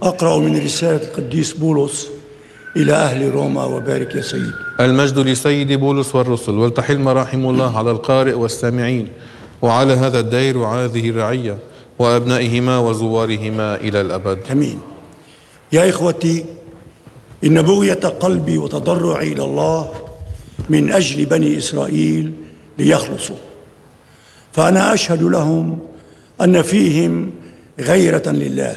أقرأ من رسالة القديس بولس إلى أهل روما، وبارك يا سيدي. المجد لسيد بولس والرسل، ولتحل مراحم الله على القارئ والسامعين، وعلى هذا الدير وهذه الرعية وأبنائهما وزوارهما إلى الأبد. أمين. يا إخوتي، إن بغية قلبي وتضرعي إلى الله من أجل بني إسرائيل ليخلصوا، فأنا أشهد لهم أن فيهم غيرة لله،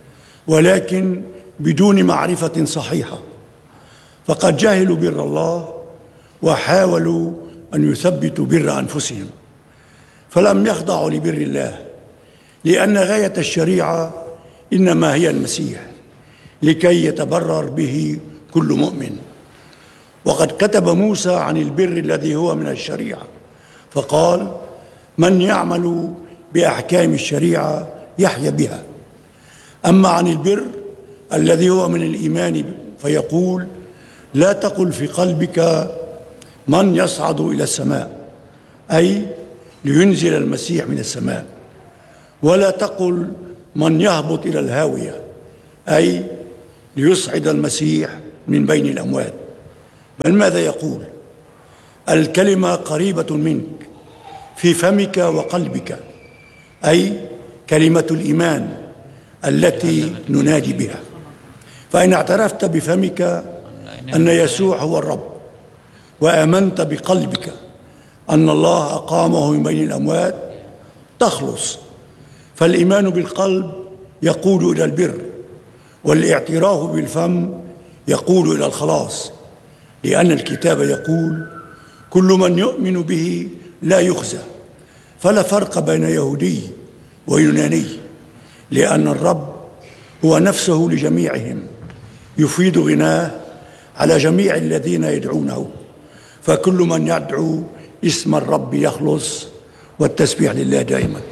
ولكن بدون معرفة صحيحة، فقد جهلوا بر الله وحاولوا أن يثبتوا بر أنفسهم، فلم يخضعوا لبر الله، لأن غاية الشريعة إنما هي المسيح لكي يتبرر به كل مؤمن. وقد كتب موسى عن البر الذي هو من الشريعة فقال: من يعمل بأحكام الشريعة يحيا بها. أما عن البر الذي هو من الإيمان فيقول: لا تقل في قلبك من يصعد إلى السماء، أي لينزل المسيح من السماء، ولا تقل من يهبط إلى الهاوية، أي ليصعد المسيح من بين الأموات. بل ماذا يقول؟ الكلمة قريبة منك في فمك وقلبك، أي كلمة الإيمان التي ننادي بها. فإن اعترفت بفمك أن يسوع هو الرب، وآمنت بقلبك أن الله أقامه من بين الأموات، تخلص. فالإيمان بالقلب يقود إلى البر، والاعتراف بالفم يقود إلى الخلاص، لأن الكتاب يقول: كل من يؤمن به لا يخزى. فلا فرق بين يهودي ويوناني، لأن الرب هو نفسه لجميعهم، يفيد غناه على جميع الذين يدعونه. فكل من يدعو اسم الرب يخلص، والتسبيح لله دائما.